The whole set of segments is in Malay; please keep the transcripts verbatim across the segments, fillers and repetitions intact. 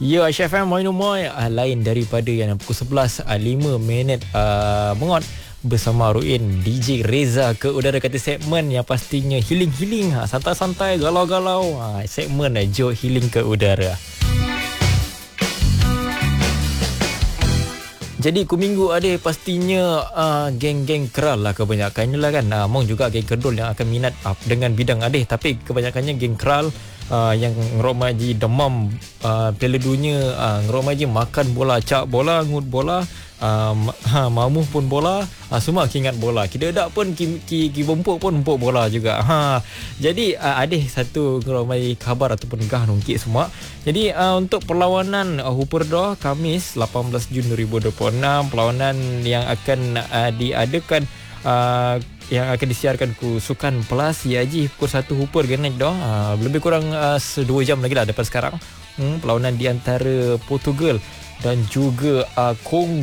Ya, Aisyah F M Moin Umoy uh, lain daripada yang pukul sebelas uh, lima minit uh, mengot bersama Ruin D J Reza ke udara kata segmen yang pastinya healing-healing, ha, santai-santai, galau-galau, ha, segmen uh, Jom Healing ke Udara. Jadi ku minggu ada pastinya uh, geng-geng keral lah kebanyakannya lah kan. Uh, Mong juga geng kedul yang akan minat uh, dengan bidang adeh, tapi kebanyakannya geng keral uh, yang ngeromaji demam uh, Piala Dunia, uh, ngeromaji makan bola, cak bola, ngut bola, uh, ha, mamuh pun bola, uh, semua kingat bola. Kita dak pun ki, ki, ki bempuk pun empuk bola juga. Ha. Jadi uh, adeh satu ngeromaji khabar ataupun gah nungkit semua. Jadi uh, untuk perlawanan uh, Huperdo Khamis lapan belas Jun dua ribu dua puluh enam, perlawanan yang akan uh, diadakan uh, yang akan disiarkan ku Sukan Plus ya Haji pukul satu Huper genek dah. Uh, lebih kurang uh, dua jam lagi lah daripada sekarang. Hmm, perlawanan di antara Portugal dan juga uh,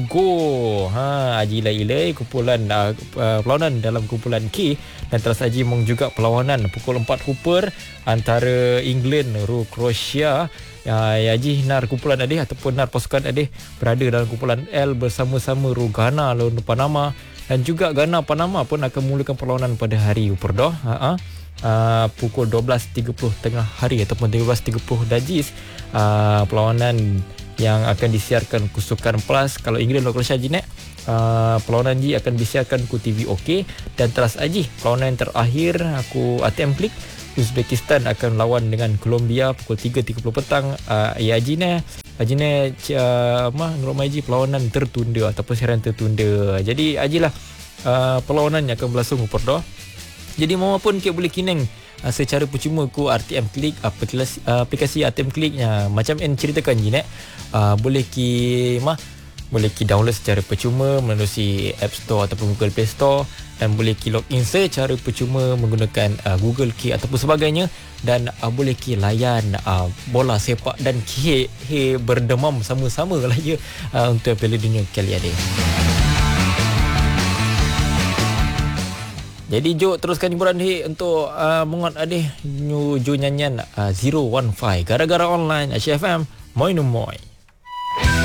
Kongo. Ha, Haji ilai-ilai kumpulan uh, uh, perlawanan dalam kumpulan K, dan terus Haji mong juga perlawanan pukul empat Huper antara England ru Croatia. Ya, Haji nar kumpulan adeh ataupun nar pasukan adeh berada dalam kumpulan L bersama-sama ru Ghana lawan Panama, dan juga Ghana Panama pun akan memulakan perlawanan pada hari Huperdo. Ha, uh, pukul dua belas tiga puluh tengah hari ataupun tiga belas tiga puluh Dajis. Uh, perlawanan yang akan disiarkan ku Sukan Plus. Kalau England lawan Croatia Jinek, uh, perlawanan ji akan disiarkan ku T V OK. Dan teras aji perlawanan yang terakhir aku A T M Klik, Uzbekistan akan lawan dengan Colombia pukul tiga tiga puluh petang. Uh, ya Ajine Ajine uh, mah ngromaji perlawanan tertunda ataupun siaran tertunda. Jadi ajilah uh, perlawanan yang akan berlangsung Huperdo. Jadi maupun kita boleh kineng uh, secara percuma ku R T M Klik, aplikasi, uh, aplikasi R T M Klik nya macam yang ceritakan je nek. Uh, boleh ki mah boleh ki download secara percuma melalui App Store ataupun Google Play Store, dan boleh ki login secara percuma menggunakan uh, Google Key ataupun sebagainya, dan uh, boleh ki layan uh, bola sepak dan ki he berdemam sama-sama lah ya uh, untuk Piala Dunia kali ini. Jadi Jo teruskan hiburan ni untuk uh, mengot adeh nyu Jo nyanyian uh, zero one five gara-gara online Aisyah F M Moin Moin.